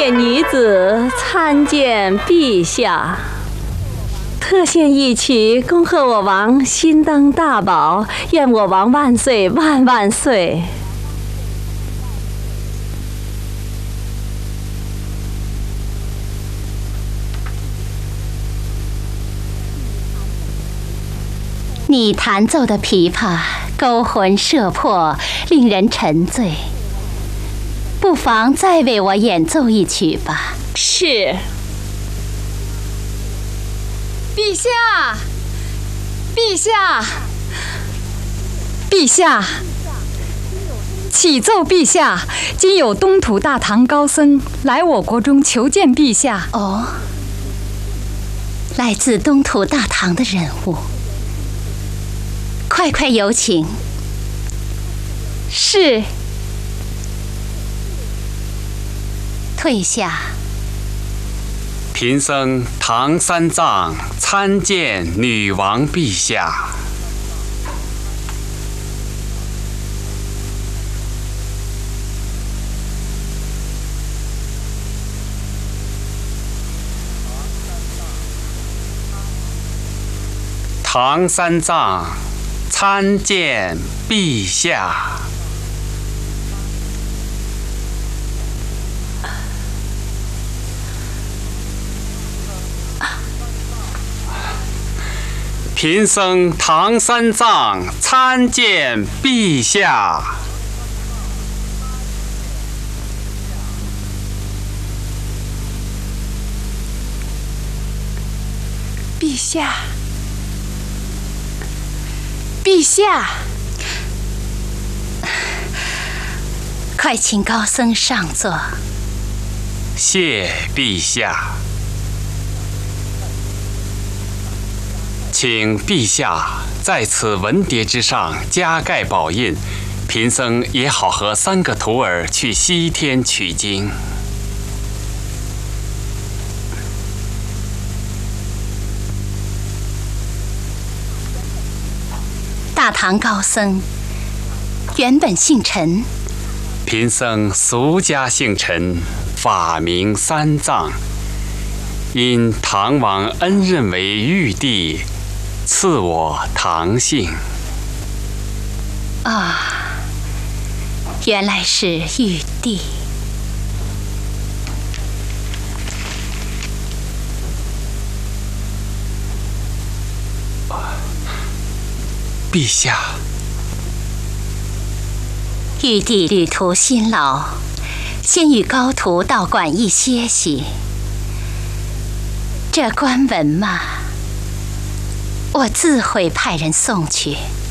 列女子参见陛下。特献一曲，恭贺我王新登大宝，愿我王万岁万万岁。 你弹奏的琵琶勾魂摄魄，令人沉醉。不妨再为我演奏一曲吧。 是。 陛下，陛下，陛下，启奏陛下，今有东土大唐高僧来我国中求见陛下。 哦，来自东土大唐的人物，快快有请。 是。 退下。 贫僧唐三藏参见女王陛下。唐三藏参见陛下。贫僧唐三藏参见陛下。 陛下，陛下， 快请高僧上座。 谢陛下。请陛下在此文牒之上加盖宝印，贫僧也好和3个徒儿去西天取经。 大唐高僧原本姓陈， 贫僧俗家姓陈，法名三藏，因唐王恩任为玉帝，赐我唐姓。 啊，原来是玉帝。 陛下， 玉帝旅途辛劳，先与高徒到馆驿歇息。这官文嘛，我自会派人送去。